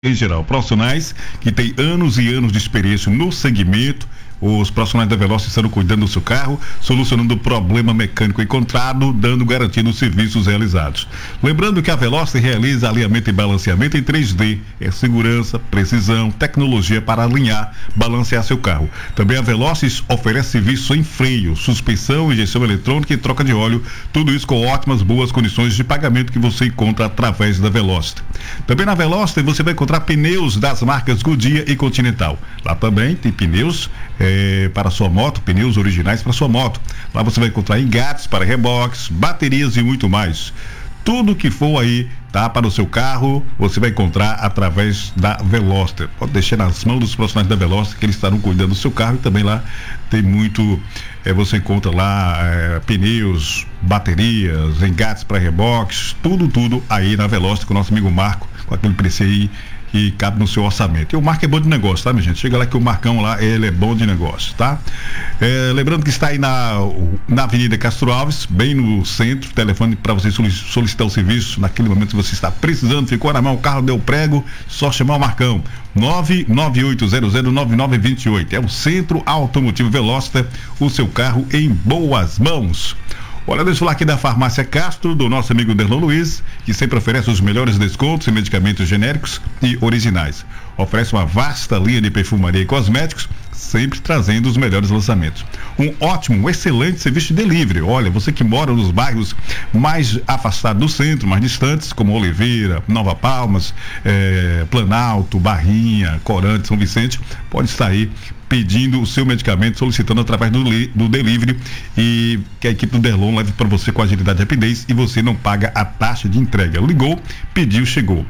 em geral, profissionais que têm anos e anos de experiência no segmento. Os profissionais da Veloster estarão cuidando do seu carro, solucionando o problema mecânico encontrado, dando garantia nos serviços realizados. Lembrando que a Veloster realiza alinhamento e balanceamento em 3D. É segurança, precisão, tecnologia para alinhar, balancear seu carro. Também a Veloster oferece serviço em freio, suspensão, injeção eletrônica e troca de óleo. Tudo isso com ótimas, boas condições de pagamento que você encontra através da Veloster. Também na Veloster você vai encontrar pneus das marcas Goodyear e Continental. Lá também tem pneus para sua moto, pneus originais para sua moto. Lá você vai encontrar engates para reboques, baterias e muito mais. Tudo que for aí, tá, para o seu carro, você vai encontrar através da Veloster. Pode deixar nas mãos dos profissionais da Veloster, que eles estarão cuidando do seu carro. E também lá tem muito, você encontra lá pneus, baterias, engates para reboques, tudo aí na Veloster com o nosso amigo Marco, com aquele preço aí que cabe no seu orçamento. E o Marco é bom de negócio, tá, minha gente? Chega lá que o Marcão lá, ele é bom de negócio, tá? Lembrando que está aí na Avenida Castro Alves, bem no centro, telefone para você solicitar o serviço naquele momento que você está precisando, ficou na mão, o carro deu prego, só chamar o Marcão. 998009928. É o Centro Automotivo Veloster, o seu carro em boas mãos. Olha, deixa eu falar aqui da Farmácia Castro, do nosso amigo Derlon Luiz, que sempre oferece os melhores descontos em medicamentos genéricos e originais. Oferece uma vasta linha de perfumaria e cosméticos, sempre trazendo os melhores lançamentos. Um excelente serviço de delivery. Olha, você que mora nos bairros mais afastados do centro, mais distantes, como Oliveira, Nova Palmas, Planalto, Barrinha, Corante, São Vicente, pode estar aí pedindo o seu medicamento, solicitando através do delivery, e que a equipe do Derlon leve para você com agilidade e rapidez, e você não paga a taxa de entrega. Ligou, pediu, chegou.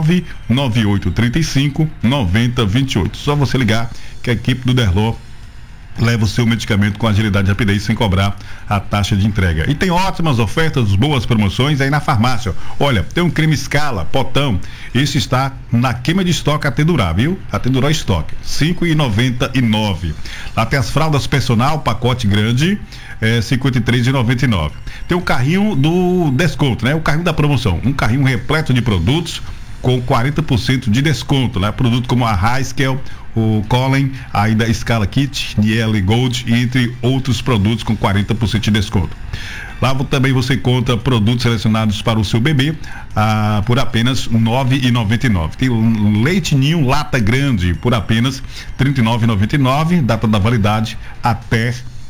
99835-9028. Só você ligar que a equipe do Derlon leva o seu medicamento com agilidade e rapidez sem cobrar a taxa de entrega. E tem ótimas ofertas, boas promoções aí na farmácia. Olha, tem um creme Scala, potão. Esse está na queima de estoque até durar, viu? Até durar estoque. R$5,99. Lá tem as fraldas personal, pacote grande, R$53,99. Tem o carrinho do desconto, né? O carrinho da promoção. Um carrinho repleto de produtos com 40% de desconto, né? Produto como a Haskell, o Colin, ainda Scala Kit, Niele Gold, entre outros produtos com 40% de desconto. Lá também você encontra produtos selecionados para o seu bebê por apenas R$9,99. Tem leite ninho lata grande por apenas R$39,99, data da validade até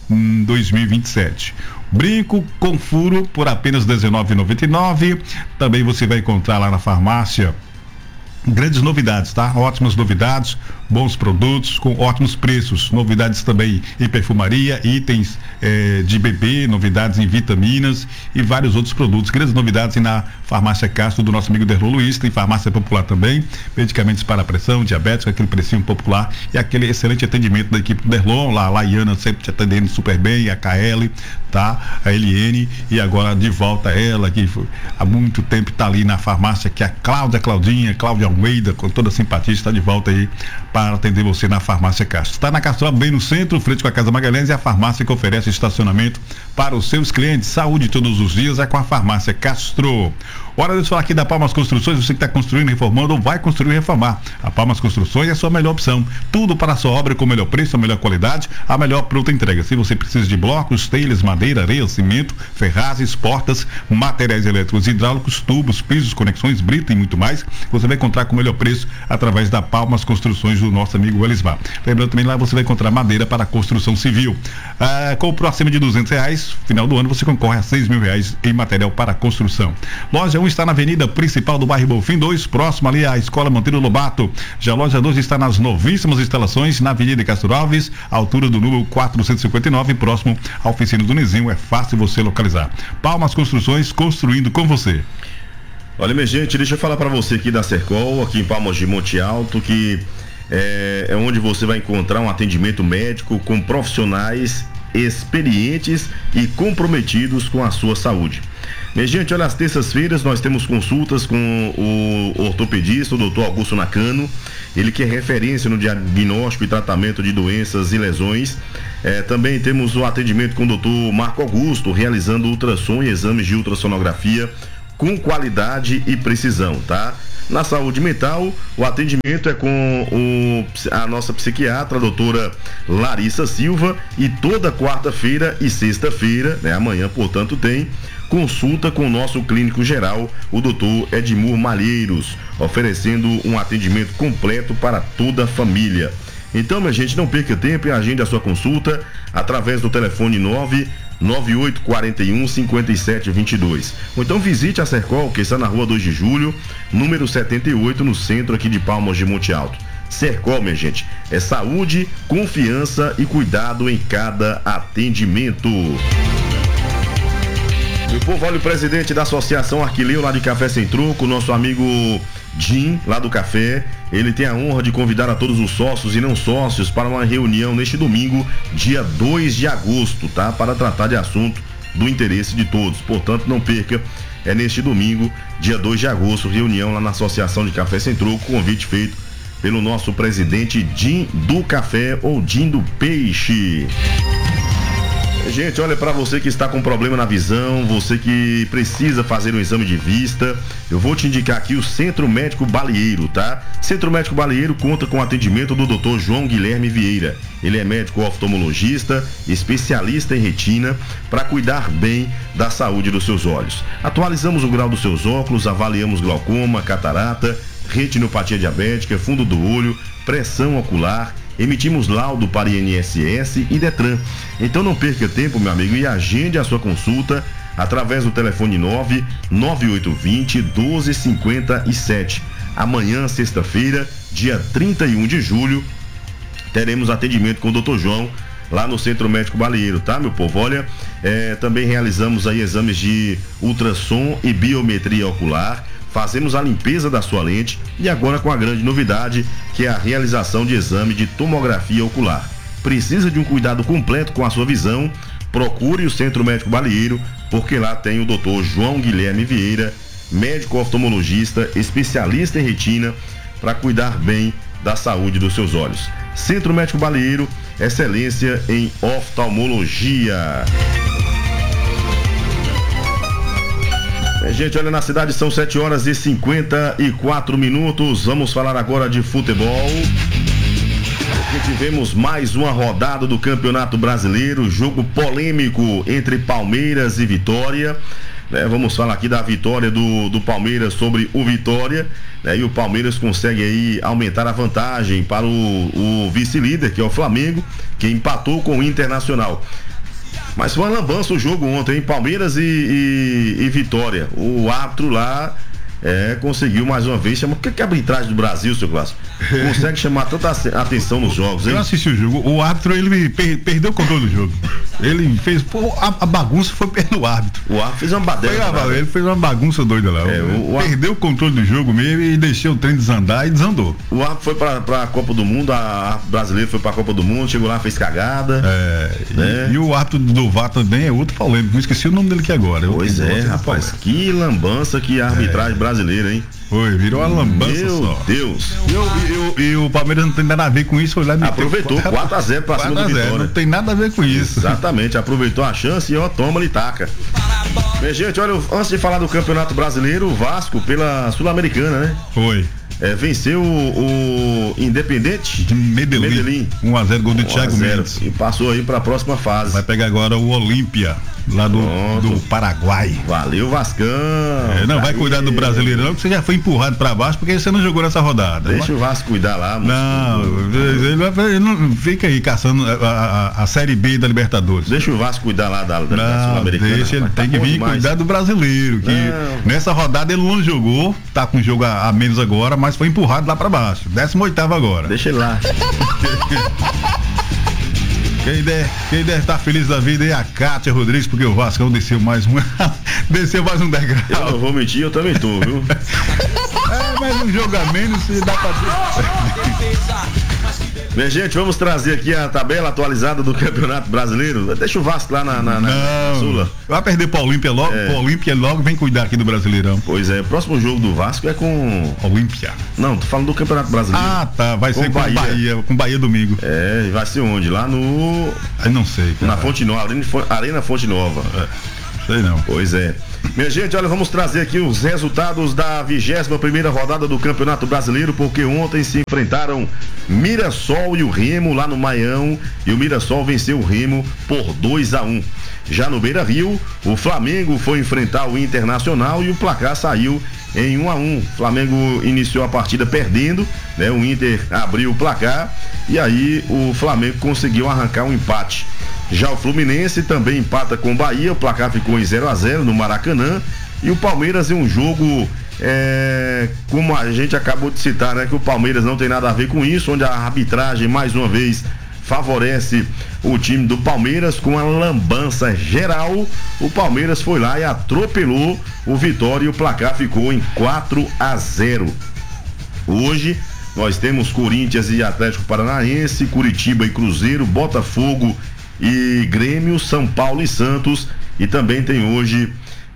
2027. Brinco com furo por apenas R$19,99. Também você vai encontrar lá na farmácia grandes novidades, tá? Ótimas novidades, bons produtos com ótimos preços, novidades também em perfumaria, itens de bebê, novidades em vitaminas e vários outros produtos. Grandes novidades na Farmácia Castro do nosso amigo Derlon Luiz. Tem farmácia popular também, medicamentos para pressão, diabetes, aquele precinho popular e aquele excelente atendimento da equipe do Derlon, lá a Laiana sempre te atendendo super bem, a KL, tá? A Eliene, e agora de volta ela, que há muito tempo está ali na farmácia, que é a Cláudia Almeida, com toda a simpatia, está de volta aí para atender você na Farmácia Castro. Está na Castro, bem no centro, frente com a Casa Magalhães, e a farmácia que oferece estacionamento para os seus clientes. Saúde todos os dias é com a Farmácia Castro. Hora de falar aqui da Palmas Construções. Você que está construindo, reformando ou vai construir e reformar, a Palmas Construções é a sua melhor opção. Tudo para a sua obra com o melhor preço, a melhor qualidade, a melhor pronta entrega. Se você precisa de blocos, telhas, madeira, areia, cimento, ferragens, portas, materiais elétricos, hidráulicos, tubos, pisos, conexões, brita e muito mais, você vai encontrar com o melhor preço através da Palmas Construções do nosso amigo Elismar. Lembrando também, lá você vai encontrar madeira para a construção civil. Comprou acima de R$200, final do ano você concorre a R$6.000 em material para a construção. Loja 1 está na avenida principal do bairro Bonfim 2, próximo ali à Escola Monteiro Lobato. Já a loja 2 está nas novíssimas instalações na Avenida Castro Alves, altura do número 459, próximo à oficina do Nizinho. É fácil você localizar. Palmas Construções, construindo com você. Olha, minha gente, deixa eu falar para você aqui da Sercol, aqui em Palmas de Monte Alto, que é onde você vai encontrar um atendimento médico com profissionais experientes e comprometidos com a sua saúde. Minha gente, olha, às terças-feiras nós temos consultas com o ortopedista, o Dr. Augusto Nakano, ele que é referência no diagnóstico e tratamento de doenças e lesões. Também temos o atendimento com o Dr. Marco Augusto, realizando ultrassom e exames de ultrassonografia com qualidade e precisão, tá? Na saúde mental, o atendimento é com a nossa psiquiatra, a doutora Larissa Silva, e toda quarta-feira e sexta-feira, né, amanhã, portanto, tem consulta com o nosso clínico geral, o doutor Edmur Malheiros, oferecendo um atendimento completo para toda a família. Então, minha gente, não perca tempo e agende a sua consulta através do telefone 99841-5722. Ou então visite a Sercol, que está na rua 2 de julho, número 78, no centro aqui de Palmas de Monte Alto. Sercol, minha gente, é saúde, confiança e cuidado em cada atendimento. Meu povo, olha, o presidente da Associação Arquileu lá de Café Sem Troco, nosso amigo Jim, lá do Café, ele tem a honra de convidar a todos os sócios e não sócios para uma reunião neste domingo, dia 2 de agosto, tá? Para tratar de assunto do interesse de todos. Portanto, não perca, é neste domingo, dia 2 de agosto, reunião lá na Associação de Café Sem Troco, convite feito pelo nosso presidente Jim do Café, ou Jim do Peixe. Gente, olha, para você que está com problema na visão, você que precisa fazer um exame de vista, eu vou te indicar aqui o Centro Médico Balieiro, tá? Centro Médico Balieiro conta com atendimento do Dr. João Guilherme Vieira. Ele é médico oftalmologista, especialista em retina, para cuidar bem da saúde dos seus olhos. Atualizamos o grau dos seus óculos, avaliamos glaucoma, catarata, retinopatia diabética, fundo do olho, pressão ocular. Emitimos laudo para INSS e Detran. Então não perca tempo, meu amigo, e agende a sua consulta através do telefone 99820-1257. Amanhã, sexta-feira, dia 31 de julho, teremos atendimento com o Dr. João lá no Centro Médico Balieiro, tá, meu povo? Olha, também realizamos aí exames de ultrassom e biometria ocular. Fazemos a limpeza da sua lente e agora com a grande novidade, que é a realização de exame de tomografia ocular. Precisa de um cuidado completo com a sua visão? Procure o Centro Médico Balieiro, porque lá tem o Dr. João Guilherme Vieira, médico oftalmologista, especialista em retina, para cuidar bem da saúde dos seus olhos. Centro Médico Balieiro, excelência em oftalmologia. Gente, olha, na cidade são 7h54. Vamos falar agora de futebol. Porque tivemos mais uma rodada do Campeonato Brasileiro, jogo polêmico entre Palmeiras e Vitória. Vamos falar aqui da vitória do Palmeiras sobre o Vitória, e o Palmeiras consegue aí aumentar a vantagem para o vice-líder, que é o Flamengo, que empatou com o Internacional. Mas foi uma lambança o jogo ontem, hein? Palmeiras e Vitória. O árbitro lá conseguiu mais uma vez chamar. Por que a arbitragem do Brasil, seu Clássico, consegue chamar tanta atenção nos jogos, hein? Eu assisti o jogo. O árbitro, ele perdeu o controle do jogo. Ele fez. A bagunça foi pelo árbitro. O árbitro fez uma baderna. Ele fez uma bagunça doida lá. Perdeu o controle do jogo mesmo e deixou o trem desandar e desandou. O árbitro foi pra Copa do Mundo, a brasileira foi pra Copa do Mundo, chegou lá, fez cagada. E o árbitro do VAR também é outro polêmico. Não esqueci o nome dele aqui agora. Pois rapaz. Que lambança que a arbitragem brasileira, hein? Foi, virou uma lambança. Meu Deus. E o Palmeiras não tem nada a ver com isso. Foi lá aproveitou 4-0 pra cima do Vitória. Não tem nada a ver com isso. Exatamente, aproveitou a chance e toma ali, taca. Minha gente, olha, antes de falar do Campeonato Brasileiro, o Vasco pela Sul-Americana, né? Foi. Venceu o Independente de Medellín. 1-0, gol do Thiago Mendes. E passou aí para a próxima fase. Vai pegar agora o Olímpia, lá do Paraguai. Valeu, Vascão. Vai cuidar do Brasileirão, que você já foi empurrado para baixo porque você não jogou nessa rodada. Deixa o Vasco cuidar lá. Ele não fica aí caçando a Série B da Libertadores. Deixa o Vasco cuidar lá da Sul-Americana. Deixa, ele tem que vir cuidar do Brasileiro, que nessa rodada ele não jogou, tá com jogo a menos agora, mas foi empurrado lá para baixo. 18º agora. Deixa ele lá. Quem deve estar feliz da vida é a Kátia Rodrigues, porque o Vascão desceu mais um degrau. Eu não vou mentir, eu também tô, viu? Mais um jogo a menos, se dá pra ver. Minha gente, vamos trazer aqui a tabela atualizada do Campeonato Brasileiro. Deixa o Vasco lá na Sula. Vai perder pro Olímpia logo, o Olímpia logo vem cuidar aqui do Brasileirão. Pois é, o próximo jogo do Vasco é com Olímpia. Não, tô falando do Campeonato Brasileiro. Ah, tá, vai ser com Bahia domingo. Vai ser onde? Lá no... Eu não sei, cara. Na Fonte Nova, Arena Fonte Nova. Sei não. Pois é. Minha gente, olha, vamos trazer aqui os resultados da 21ª rodada do Campeonato Brasileiro, porque ontem se enfrentaram Mirassol e o Remo lá no Maião, e o Mirassol venceu o Remo por 2-1. Já no Beira-Rio, o Flamengo foi enfrentar o Internacional e o placar saiu em 1-1. O Flamengo iniciou a partida perdendo, né? O Inter abriu o placar e aí o Flamengo conseguiu arrancar um empate. Já o Fluminense também empata com o Bahia, o placar ficou em 0-0 no Maracanã, e o Palmeiras em um jogo, como a gente acabou de citar, né, que o Palmeiras não tem nada a ver com isso, onde a arbitragem mais uma vez favorece o time do Palmeiras com a lambança geral. O Palmeiras foi lá e atropelou o Vitória e o placar ficou em 4-0. Hoje nós temos Corinthians e Atlético Paranaense, Curitiba e Cruzeiro, Botafogo e Grêmio, São Paulo e Santos, e também tem hoje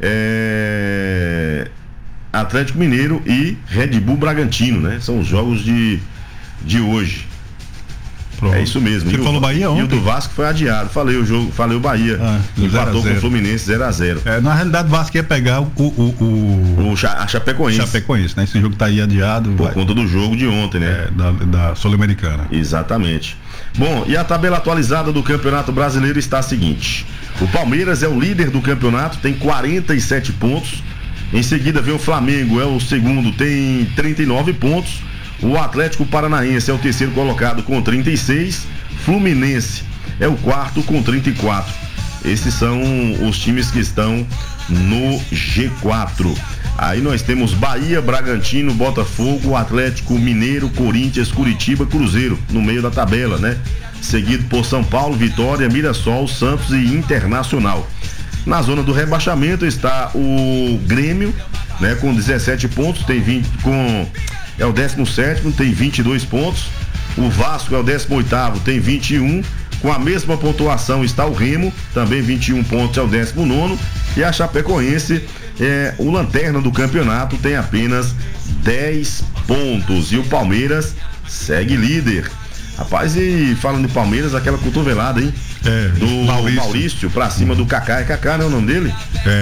Atlético Mineiro e Red Bull Bragantino, né? São os jogos de hoje. Pronto. É isso mesmo. Você falou Bahia ontem? E o do Vasco foi adiado. Falei o Bahia. Empatou com o Fluminense 0-0. Na realidade o Vasco ia pegar a Chapecoense. Chapecoense, né? Esse jogo tá aí adiado. Por conta do jogo de ontem, né? Da Sul-Americana. Exatamente. Bom, e a tabela atualizada do Campeonato Brasileiro está a seguinte: o Palmeiras é o líder do campeonato, tem 47 pontos. Em seguida vem o Flamengo, é o segundo, tem 39 pontos. O Atlético Paranaense é o terceiro colocado com 36. Fluminense é o quarto com 34. Esses são os times que estão no G4. Aí nós temos Bahia, Bragantino, Botafogo, Atlético Mineiro, Corinthians, Curitiba, Cruzeiro no meio da tabela, né? Seguido por São Paulo, Vitória, Mirassol, Santos e Internacional. Na zona do rebaixamento está o Grêmio, né? Com 17 pontos, é o 17º, tem 22 pontos. O Vasco é o 18º, tem 21. Com a mesma pontuação está o Remo, também 21 pontos, é o 19º. E a Chapecoense, o lanterna do campeonato, tem apenas 10 pontos. E o Palmeiras segue líder. Rapaz, e falando de Palmeiras, aquela cotovelada, hein? Do Maurício pra cima do Kaká. É Kaká, não é o nome dele?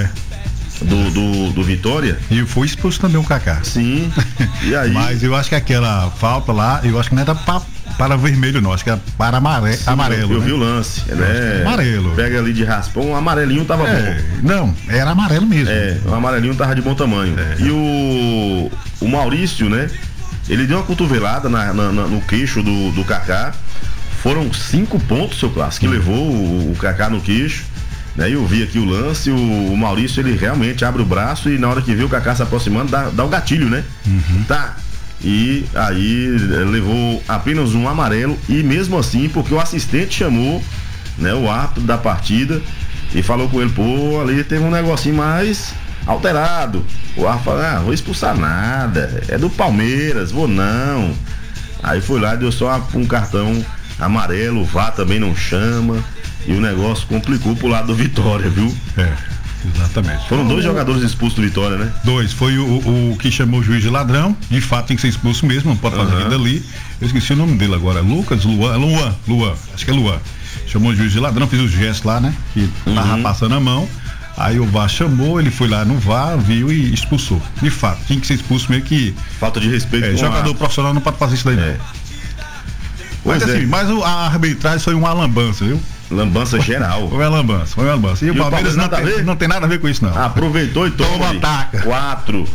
Do Vitória. E foi expulso também o Kaká. Sim. E aí? Mas eu acho que aquela falta lá, eu acho que não era para vermelho não, acho que era para amarelo. Eu vi o lance, né? Amarelo. Pega ali de raspão, o amarelinho tava bom. Não, era amarelo mesmo. O amarelinho tava de bom tamanho. E o Maurício, né? Ele deu uma cotovelada no queixo do Kaká. Foram 5 pontos, seu Clássico, que levou o Kaká no queixo. Né? Eu vi aqui o lance, o Maurício, ele realmente abre o braço e na hora que vê o Kaká se aproximando, dá o gatilho, né? Tá. E aí levou apenas um amarelo, e mesmo assim, porque o assistente chamou, né, o árbitro da partida e falou com ele, ali teve um negocinho mais alterado. O árbitro falou, vou expulsar nada, é do Palmeiras, vou não. Aí foi lá e deu só um cartão amarelo, o VAR também não chama, e o negócio complicou pro lado do Vitória, viu? Exatamente. Foram 2 jogadores expulsos do Vitória, né? 2, foi o que chamou o juiz de ladrão, de fato tem que ser expulso mesmo, não pode fazer nada ali. Eu esqueci o nome dele agora, Luan, acho que é Luan. Chamou o juiz de ladrão, fez os gestos lá, né? Que tava passando a mão. Aí o VAR chamou, ele foi lá no VAR, viu e expulsou. De fato, tinha que ser expulso mesmo, que falta de respeito. Jogador profissional não pode fazer isso daí, não. Mas assim, a arbitragem foi uma lambança, viu? Lambança geral. Foi uma lambança. E o Palmeiras não tem nada a ver com isso, não. Aproveitou e toma ataca. 4.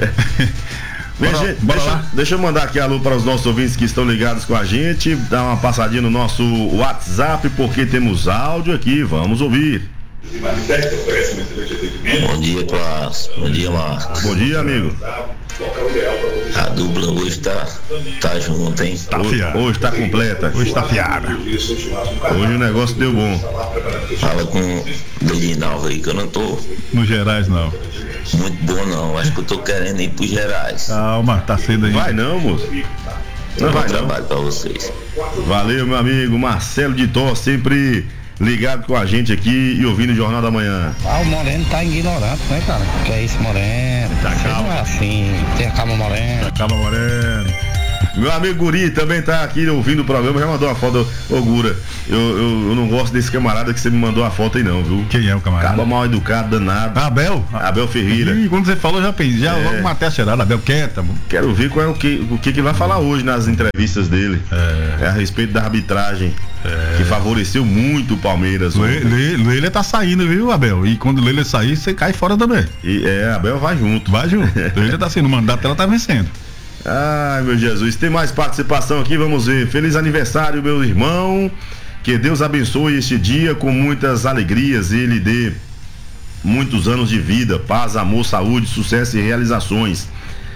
Deixa eu mandar aqui alô para os nossos ouvintes que estão ligados com a gente. Dá uma passadinha no nosso WhatsApp, porque temos áudio aqui. Vamos ouvir. Bom dia, Clássico. Bom dia, Marcos. Bom dia, amigo. A dupla hoje tá junto, hein? Hoje tá completa. Hoje tá fiada. Hoje o negócio deu bom. Fala com o Dedinaldo aí, que eu não tô no Gerais, não. Muito bom, não. Acho que eu tô querendo ir pro Gerais. Calma, tá cedo aí. Vai não, moço. Não vai não. Trabalho pra vocês. Valeu, meu amigo Marcelo de Tó, sempre ligado com a gente aqui e ouvindo o Jornal da Manhã. O Moreno tá ignorante, né, cara? Que é isso, Moreno? Tá calma. Não é assim, tem a calma, Moreno. Tá calma, Moreno. Meu amigo Guri também tá aqui ouvindo o programa, já mandou uma foto. Ô Gura, eu não gosto desse camarada que você me mandou a foto aí não, viu? Quem é o camarada? Acaba mal educado, danado. Abel Ferreira. E quando você falou, já pensei, logo matei a cheirada, Abel quieta. Quero ver qual é o que ele vai falar hoje nas entrevistas dele. É a respeito da arbitragem. Que favoreceu muito o Palmeiras. Leila tá saindo, viu, Abel? E quando Leila sair, você cai fora também. Abel vai junto. Leila tá saindo, o mandato ela tá vencendo. Ai, meu Jesus, tem mais participação aqui, vamos ver. Feliz aniversário, meu irmão. Que Deus abençoe este dia com muitas alegrias e lhe dê muitos anos de vida, paz, amor, saúde, sucesso e realizações.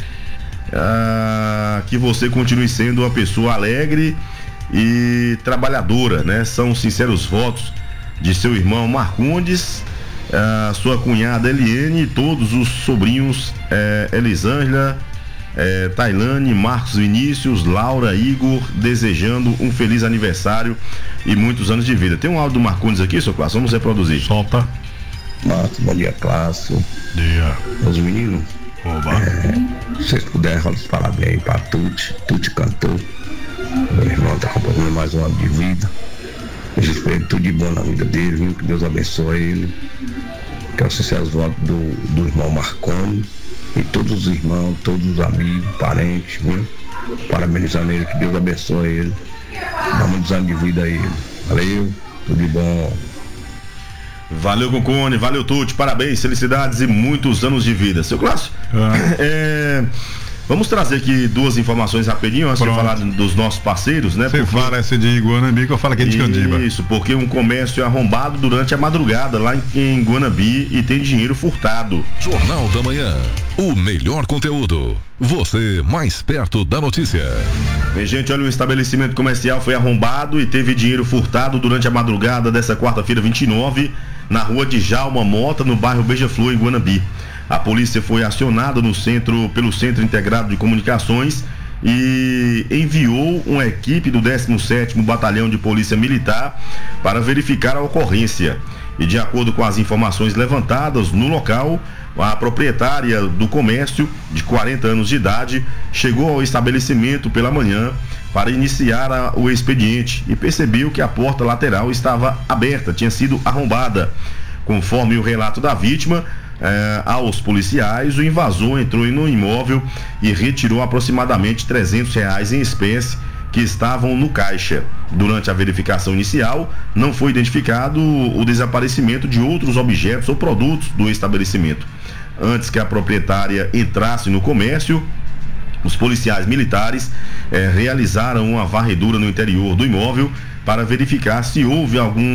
Que você continue sendo uma pessoa alegre e trabalhadora, né? São sinceros votos de seu irmão Marcondes, sua cunhada Eliene e todos os sobrinhos Elisângela, Tailane, Marcos Vinícius, Laura, Igor, desejando um feliz aniversário e muitos anos de vida. Tem um áudio do Marcondes aqui, seu Clássico, vamos reproduzir. Solta. Márcio, bom dia, Clássico. Dia. Os meninos. Oba. Se vocês puderem, os parabéns para Tuti cantou. Meu irmão tá acompanhando mais um ano de vida. Eu espero tudo de bom na vida dele, viu? Que Deus abençoe ele. Quero sucesso votos do irmão Marconi e todos os irmãos, todos os amigos, parentes, viu? Parabenizando ele, que Deus abençoe ele. Dá muitos anos de vida a ele. Valeu, tudo de bom. Valeu, Concone, valeu, Tuti, parabéns, felicidades e muitos anos de vida. Seu Clássico, vamos trazer aqui duas informações rapidinho antes de falar dos nossos parceiros, né? Você fala essa de Guanabi que eu falo aqui de Candiba. Isso, porque um comércio é arrombado durante a madrugada lá em Guanabi e tem dinheiro furtado. Jornal da Manhã, o melhor conteúdo, você mais perto da notícia. Bem, gente, olha, o estabelecimento comercial foi arrombado e teve dinheiro furtado durante a madrugada dessa quarta-feira 29, na rua de Jalma Mota, no bairro Beija-Flor, em Guanabi. A polícia foi acionada pelo Centro Integrado de Comunicações e enviou uma equipe do 17º Batalhão de Polícia Militar para verificar a ocorrência. E de acordo com as informações levantadas no local, a proprietária do comércio, de 40 anos de idade, chegou ao estabelecimento pela manhã para iniciar o expediente e percebeu que a porta lateral estava aberta, tinha sido arrombada. Conforme o relato da vítima, aos policiais, o invasor entrou no imóvel e retirou aproximadamente R$300 em espécie que estavam no caixa. Durante a verificação inicial, não foi identificado o desaparecimento de outros objetos ou produtos do estabelecimento. Antes que a proprietária entrasse no comércio, os policiais militares realizaram uma varredura no interior do imóvel para verificar se houve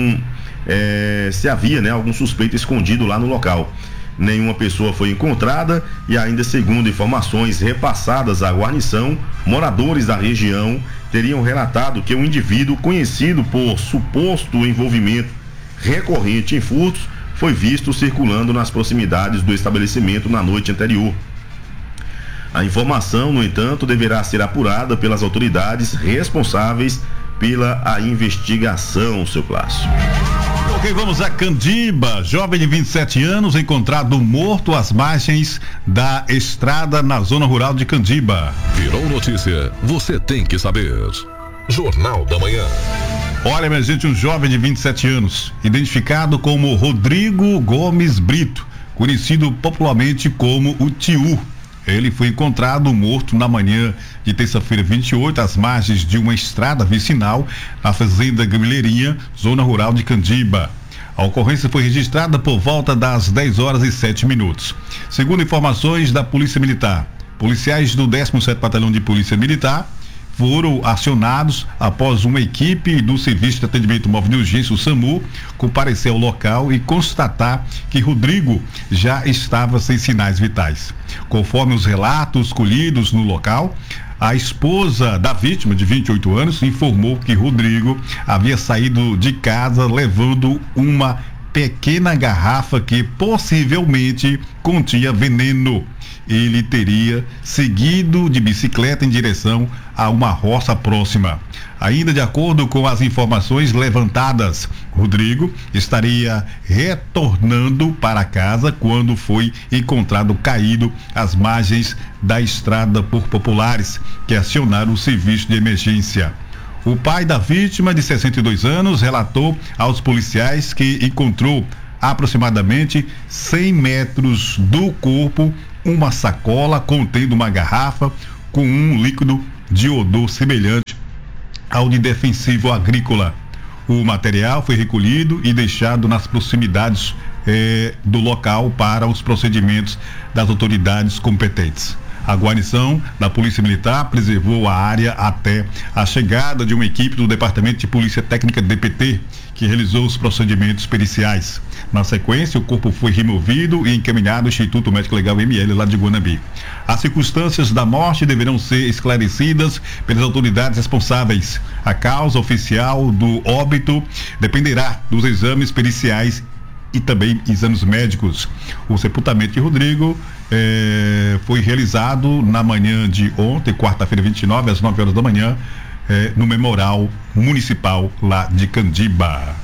se havia algum suspeito escondido lá no local. Nenhuma pessoa foi encontrada e ainda segundo informações repassadas à guarnição, moradores da região teriam relatado que um indivíduo conhecido por suposto envolvimento recorrente em furtos foi visto circulando nas proximidades do estabelecimento na noite anterior. A informação, no entanto, deverá ser apurada pelas autoridades responsáveis pela investigação, seu Clássico. Ok, vamos a Candiba. Jovem de 27 anos encontrado morto às margens da estrada na zona rural de Candiba. Virou notícia, você tem que saber. Jornal da Manhã. Olha, minha gente, um jovem de 27 anos, identificado como Rodrigo Gomes Brito, conhecido popularmente como o Tiu. Ele foi encontrado morto na manhã de terça-feira 28, às margens de uma estrada vicinal, na fazenda Gamileirinha, zona rural de Candiba. A ocorrência foi registrada por volta das 10h07. Segundo informações da Polícia Militar, policiais do 17º Batalhão de Polícia Militar foram acionados após uma equipe do Serviço de Atendimento Móvel de Urgência, o SAMU, comparecer ao local e constatar que Rodrigo já estava sem sinais vitais. Conforme os relatos colhidos no local, a esposa da vítima, de 28 anos, informou que Rodrigo havia saído de casa levando uma pequena garrafa que possivelmente continha veneno. Ele teria seguido de bicicleta em direção a uma roça próxima. Ainda de acordo com as informações levantadas, Rodrigo estaria retornando para casa quando foi encontrado caído às margens da estrada por populares que acionaram o serviço de emergência. O pai da vítima, de 62 anos, relatou aos policiais que encontrou aproximadamente 100 metros do corpo uma sacola contendo uma garrafa com um líquido de odor semelhante ao de defensivo agrícola. O material foi recolhido e deixado nas proximidades do local para os procedimentos das autoridades competentes. A guarnição da Polícia Militar preservou a área até a chegada de uma equipe do Departamento de Polícia Técnica DPT, que realizou os procedimentos periciais. Na sequência, o corpo foi removido e encaminhado ao Instituto Médico Legal ML, lá de Guanambi. As circunstâncias da morte deverão ser esclarecidas pelas autoridades responsáveis. A causa oficial do óbito dependerá dos exames periciais e também exames médicos. O sepultamento de Rodrigo foi realizado na manhã de ontem, quarta-feira 29, às 9 horas da manhã, no Memorial Municipal lá de Candiba.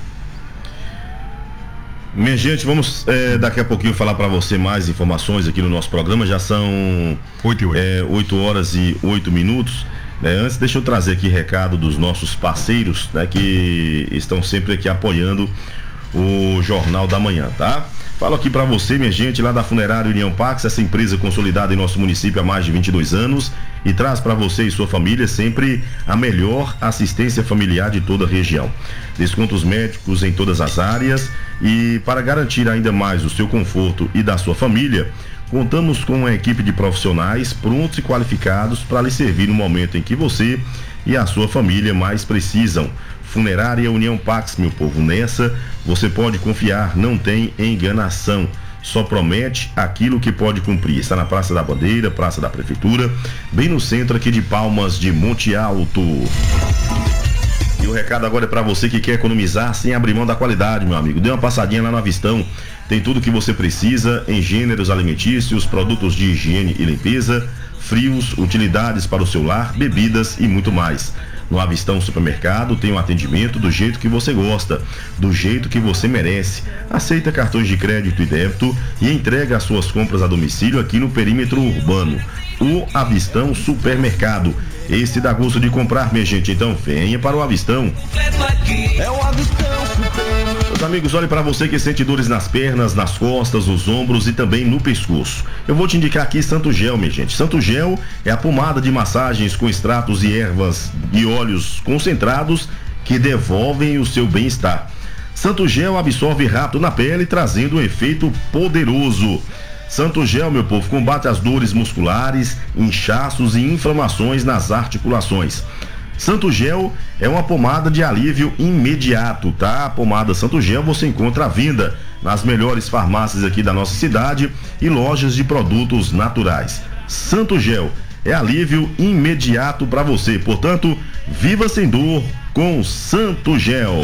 Minha gente, vamos daqui a pouquinho falar para você mais informações aqui no nosso programa. Já são 8 horas e 8 minutos. Antes, deixa eu trazer aqui recado dos nossos parceiros, né, que estão sempre aqui apoiando o Jornal da Manhã, tá? Falo aqui para você, minha gente, lá da Funerária União Pax, essa empresa consolidada em nosso município há mais de 22 anos e traz para você e sua família sempre a melhor assistência familiar de toda a região. Descontos médicos em todas as áreas e para garantir ainda mais o seu conforto e da sua família, contamos com uma equipe de profissionais prontos e qualificados para lhe servir no momento em que você e a sua família mais precisam. Funerária União Pax, meu povo, nessa você pode confiar, não tem enganação, só promete aquilo que pode cumprir. Está na Praça da Bandeira, Praça da Prefeitura, bem no centro aqui de Palmas de Monte Alto. E o recado agora é para você que quer economizar sem abrir mão da qualidade, meu amigo. Dê uma passadinha lá no Avistão, tem tudo que você precisa em gêneros alimentícios, produtos de higiene e limpeza, frios, utilidades para o seu lar, bebidas e muito mais. No Avistão Supermercado tem um atendimento do jeito que você gosta, do jeito que você merece. Aceita cartões de crédito e débito e entrega as suas compras a domicílio aqui no perímetro urbano. O Avistão Supermercado. Esse dá gosto de comprar, minha gente. Então venha para o Avistão. É o Avistão Supermercado. Meus amigos, olhe para você que sente dores nas pernas, nas costas, nos ombros e também no pescoço. Eu vou te indicar aqui Santo Gel, minha gente. Santo Gel é a pomada de massagens com extratos e ervas e óleos concentrados que devolvem o seu bem-estar. Santo Gel absorve rápido na pele, trazendo um efeito poderoso. Santo Gel, meu povo, combate as dores musculares, inchaços e inflamações nas articulações. Santo Gel é uma pomada de alívio imediato, tá? A pomada Santo Gel você encontra à venda nas melhores farmácias aqui da nossa cidade e lojas de produtos naturais. Santo Gel é alívio imediato para você, portanto, viva sem dor com Santo Gel.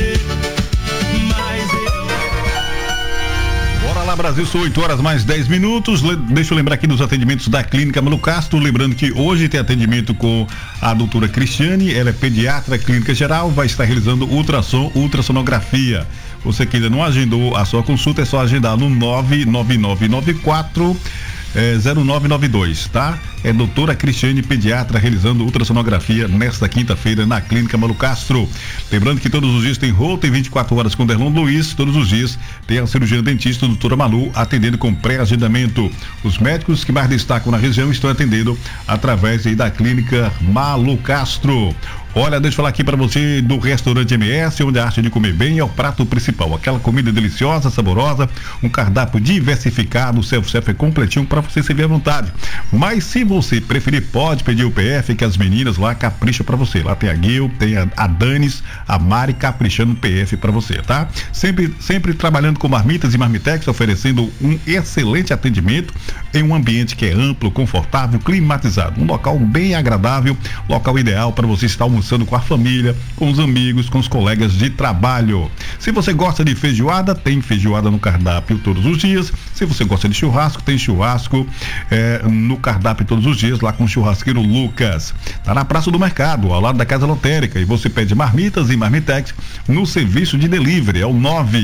Brasil, são 8 horas mais 10 minutos. Deixa eu lembrar aqui dos atendimentos da Clínica Melo Castro. Lembrando que hoje tem atendimento com a doutora Cristiane, ela é pediatra, clínica geral, vai estar realizando ultrassonografia. Você que ainda não agendou a sua consulta, é só agendar no 99994 0992, tá? É doutora Cristiane, pediatra, realizando ultrassonografia nesta quinta-feira na Clínica Melo Castro. Lembrando que todos os dias tem Rota em 24 horas com Derlon Luiz, todos os dias tem a cirurgiã dentista doutora Malu atendendo com pré-agendamento. Os médicos que mais destacam na região estão atendendo através aí da Clínica Melo Castro. Olha, deixa eu falar aqui para você do restaurante MS, onde a arte de comer bem é o prato principal. Aquela comida deliciosa, saborosa, um cardápio diversificado, o self-service é completinho para você servir à vontade. Mas se você preferir, pode pedir o PF, que as meninas lá capricham para você. Lá tem a Gil, tem a Danis, a Mari caprichando o PF para você, tá? Sempre trabalhando com marmitas e marmitex, oferecendo um excelente atendimento em um ambiente que é amplo, confortável, climatizado. Um local bem agradável, local ideal para você estar almoçando com a família, com os amigos, com os colegas de trabalho. Se você gosta de feijoada, tem feijoada no cardápio todos os dias. Se você gosta de churrasco, tem churrasco no cardápio todos os dias, lá com o churrasqueiro Lucas. Tá na Praça do Mercado, ao lado da Casa Lotérica, e você pede marmitas e marmitex no serviço de delivery, é o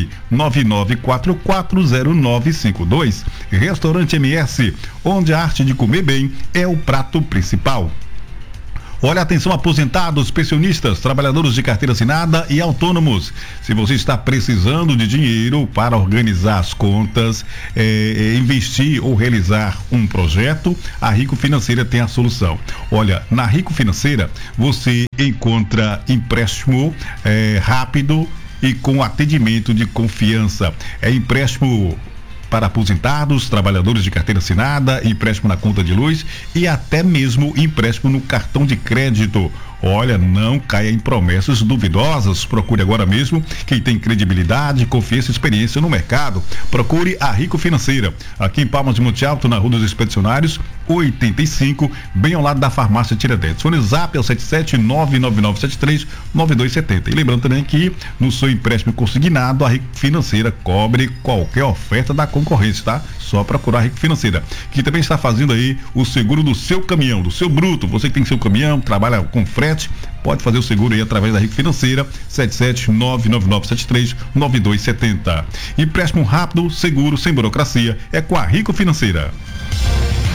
999440952. Restaurante MS, onde a arte de comer bem é o prato principal. Olha, atenção, aposentados, pensionistas, trabalhadores de carteira assinada e autônomos. Se você está precisando de dinheiro para organizar as contas, investir ou realizar um projeto, a Rico Financeira tem a solução. Olha, na Rico Financeira você encontra empréstimo rápido e com atendimento de confiança. É empréstimo para aposentados, trabalhadores de carteira assinada, empréstimo na conta de luz e até mesmo empréstimo no cartão de crédito. Olha, não caia em promessas duvidosas. Procure agora mesmo quem tem credibilidade, confiança e experiência no mercado. Procure a Rico Financeira, aqui em Palmas de Monte Alto, na Rua dos Expedicionários, 85, bem ao lado da farmácia Tiradentes. Fone Zap é o 77999739270. E lembrando também que no seu empréstimo consignado, a Rico Financeira cobre qualquer oferta da concorrência, tá? Só procurar a Rico Financeira, que também está fazendo aí o seguro do seu caminhão, do seu bruto. Você que tem seu caminhão, trabalha com frete, pode fazer o seguro aí através da Rico Financeira, 77999739270. Empréstimo rápido, seguro, sem burocracia, é com a Rico Financeira.